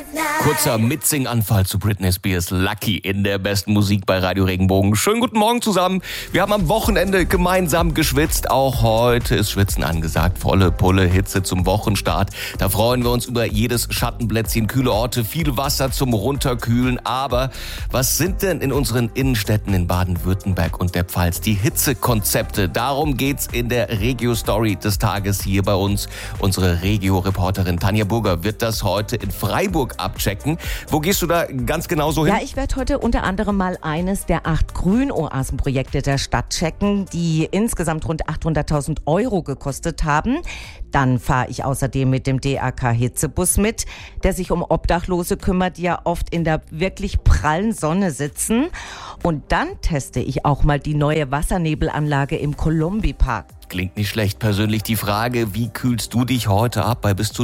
Kurzer Mitsing-Anfall zu Britney Spears Lucky in der besten Musik bei Radio Regenbogen. Schönen guten Morgen zusammen. Wir haben am Wochenende gemeinsam geschwitzt. Auch heute ist Schwitzen angesagt. Volle Pulle, Hitze zum Wochenstart. Da freuen wir uns über jedes Schattenplätzchen, kühle Orte, viel Wasser zum Runterkühlen. Aber was sind denn in unseren Innenstädten in Baden-Württemberg und der Pfalz die Hitzekonzepte? Darum geht's in der Regio-Story des Tages hier bei uns. Unsere Regio-Reporterin Tanja Burger wird das heute in Freiburg abchecken. Wo gehst du da ganz genau so hin? Ja, ich werde heute unter anderem mal eines der 8 Grünoasenprojekte der Stadt checken, die insgesamt rund 800.000 € gekostet haben. Dann fahre ich außerdem mit dem DAK-Hitzebus mit, der sich um Obdachlose kümmert, die ja oft in der wirklich prallen Sonne sitzen. Und dann teste ich auch mal die neue Wassernebelanlage im Kolumbi-Park. Klingt nicht schlecht. Persönlich die Frage, wie kühlst du dich heute ab bei bis zu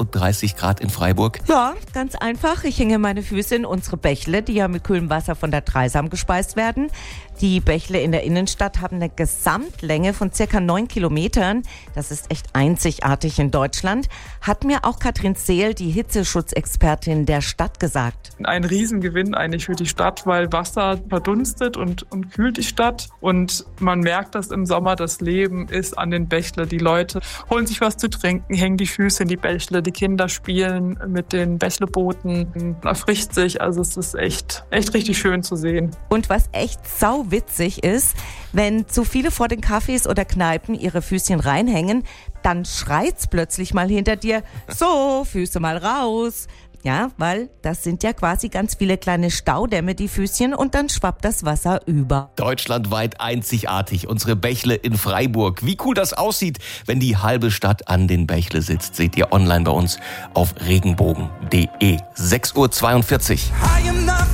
33 Grad in Freiburg? Ja, ganz einfach. Ich hänge meine Füße in unsere Bächle, die ja mit kühlem Wasser von der Dreisam gespeist werden. Die Bächle in der Innenstadt haben eine Gesamtlänge von circa 9 Kilometern. Das ist echt einzigartig in Deutschland. Hat mir auch Katrin Seel, die Hitzeschutzexpertin der Stadt, gesagt. Ein Riesengewinn eigentlich für die Stadt, weil Wasser verdunstet und kühlt die Stadt. Und man merkt das im Sommer, das Leben ist an den Bächle. Die Leute holen sich was zu trinken, hängen die Füße in die Bächle, die Kinder spielen mit den Bächlebooten, erfrischt sich. Also es ist echt richtig schön zu sehen. Und was echt sauwitzig ist, wenn zu viele vor den Cafés oder Kneipen ihre Füßchen reinhängen, dann schreit's plötzlich mal hinter dir, so, Füße mal raus. Ja, weil das sind ja quasi ganz viele kleine Staudämme, die Füßchen, und dann schwappt das Wasser über. Deutschlandweit einzigartig, unsere Bächle in Freiburg. Wie cool das aussieht, wenn die halbe Stadt an den Bächle sitzt, seht ihr online bei uns auf regenbogen.de. 6:42 Uhr.